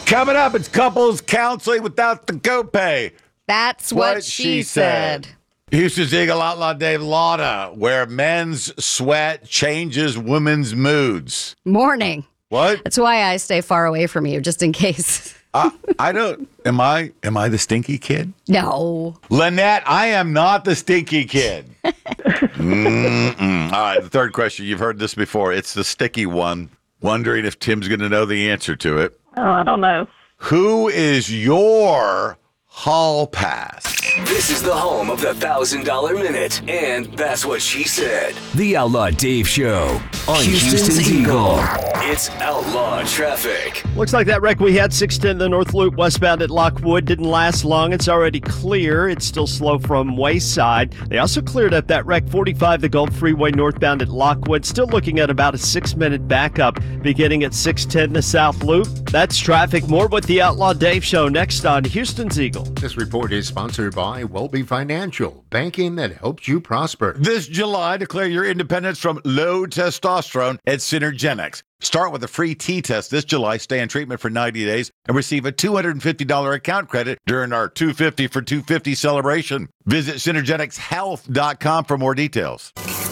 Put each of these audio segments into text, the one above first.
Coming up, it's couples counseling without the copay. That's what she said. Houston's Eagle Outlaw Dave Lauda, where men's sweat changes women's moods. Morning. What? That's why I stay far away from you, just in case. I don't. Am I the stinky kid? No. Lynette, I am not the stinky kid. All right, the third question. You've heard this before. It's the sticky one. Wondering if Tim's going to know the answer to it. Oh, I don't know. Who is your hall pass? This is the home of the $1,000 Minute, and that's what she said. The Outlaw Dave Show on Houston's Eagle. It's Outlaw Traffic. Looks like that wreck we had 610 the North Loop westbound at Lockwood didn't last long. It's already clear. It's still slow from Wayside. They also cleared up that wreck 45 the Gulf Freeway northbound at Lockwood. Still looking at about a 6-minute backup beginning at 610 the South Loop. That's traffic. More with the Outlaw Dave Show next on Houston's Eagle. This report is sponsored by Welby Financial, banking that helps you prosper. This July, declare your independence from low testosterone at Synergenics. Start with a free T-test this July, stay in treatment for 90 days, and receive a $250 account credit during our 250 for 250 celebration. Visit SynergenicsHealth.com for more details.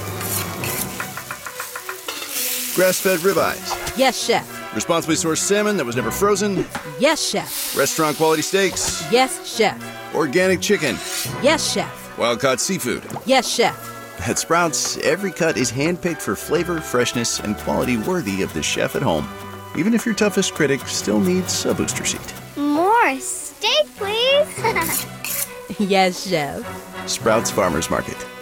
Grass-fed ribeyes. Yes, chef. Responsibly sourced salmon that was never frozen. Yes, chef. Restaurant quality steaks. Yes, chef. Organic chicken. Yes, chef. Wild-caught seafood. Yes, chef. At Sprouts, every cut is handpicked for flavor, freshness, and quality worthy of the chef at home. Even if your toughest critic still needs a booster seat. More steak, please. Yes, chef. Sprouts Farmers Market.